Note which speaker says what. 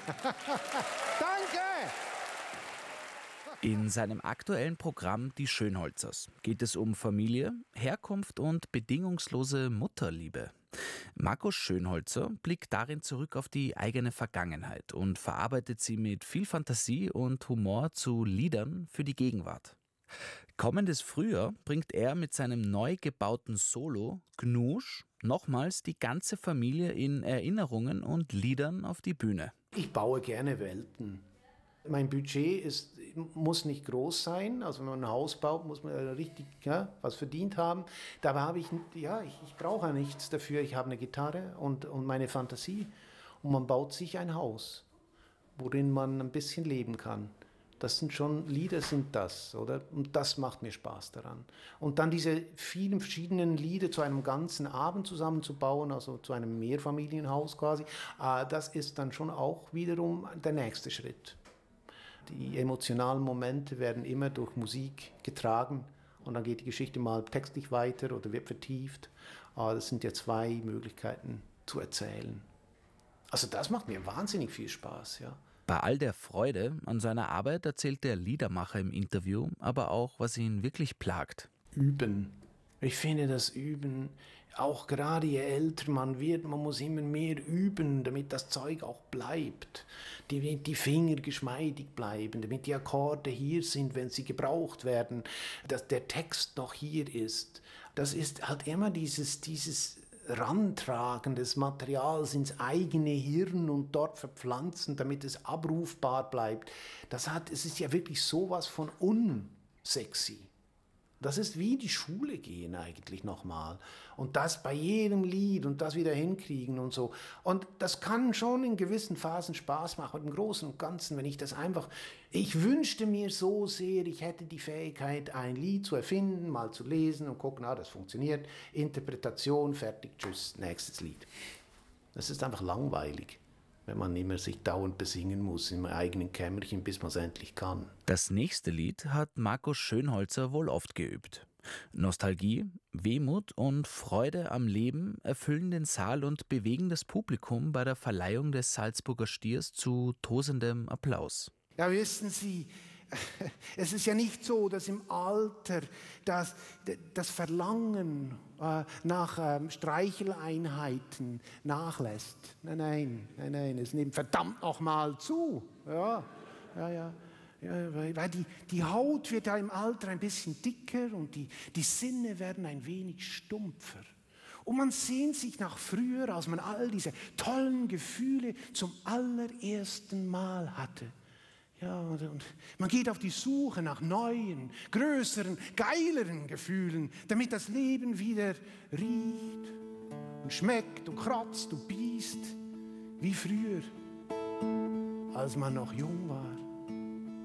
Speaker 1: Danke!
Speaker 2: In seinem aktuellen Programm Die Schönholzers geht es um Familie, Herkunft und bedingungslose Mutterliebe. Markus Schönholzer blickt darin zurück auf die eigene Vergangenheit und verarbeitet sie mit viel Fantasie und Humor zu Liedern für die Gegenwart. Kommendes Frühjahr bringt er mit seinem neu gebauten Solo Gnusch nochmals die ganze Familie in Erinnerungen und Liedern auf die Bühne.
Speaker 1: Ich baue gerne Welten. Mein Budget muss nicht groß sein. Also wenn man ein Haus baut, muss man richtig was verdient haben. Dabei habe ich brauche ja nichts dafür. Ich habe eine Gitarre und meine Fantasie. Und man baut sich ein Haus, worin man ein bisschen leben kann. Das sind schon Lieder, sind das, oder? Und das macht mir Spaß daran. Und dann diese vielen verschiedenen Lieder zu einem ganzen Abend zusammenzubauen, also zu einem Mehrfamilienhaus quasi, das ist dann schon auch wiederum der nächste Schritt. Die emotionalen Momente werden immer durch Musik getragen und dann geht die Geschichte mal textlich weiter oder wird vertieft. Das sind ja zwei Möglichkeiten zu erzählen. Also das macht mir wahnsinnig viel Spaß, ja.
Speaker 2: Bei all der Freude an seiner Arbeit erzählt der Liedermacher im Interview aber auch, was ihn wirklich plagt.
Speaker 1: Üben. Ich finde das Üben, auch gerade je älter man wird, man muss immer mehr üben, damit das Zeug auch bleibt. Die Finger geschmeidig bleiben, damit die Akkorde hier sind, wenn sie gebraucht werden, dass der Text noch hier ist. Das ist halt immer dieses Rantragen des Materials ins eigene Hirn und dort verpflanzen, damit es abrufbar bleibt. Es ist ja wirklich sowas von unsexy. Das ist wie in die Schule gehen eigentlich nochmal. Und das bei jedem Lied und das wieder hinkriegen und so. Und das kann schon in gewissen Phasen Spaß machen. Und im Großen und Ganzen, wenn ich das einfach... Ich wünschte mir so sehr, ich hätte die Fähigkeit, ein Lied zu erfinden, mal zu lesen und gucken, das funktioniert. Interpretation, fertig, tschüss, nächstes Lied. Das ist einfach langweilig, wenn man immer sich dauernd besingen muss im eigenen Kämmerchen, bis man es endlich kann.
Speaker 2: Das nächste Lied hat Markus Schönholzer wohl oft geübt. Nostalgie, Wehmut und Freude am Leben erfüllen den Saal und bewegen das Publikum bei der Verleihung des Salzburger Stiers zu tosendem Applaus.
Speaker 1: Ja, wissen Sie, es ist ja nicht so, dass im Alter das Verlangen nach Streicheleinheiten nachlässt. Nein, es nimmt verdammt nochmal zu. Ja, weil die Haut wird ja im Alter ein bisschen dicker und die Sinne werden ein wenig stumpfer. Und man sehnt sich nach früher, als man all diese tollen Gefühle zum allerersten Mal hatte. Ja, und man geht auf die Suche nach neuen, größeren, geileren Gefühlen, damit das Leben wieder riecht und schmeckt und kratzt und biest, wie früher, als man noch jung war.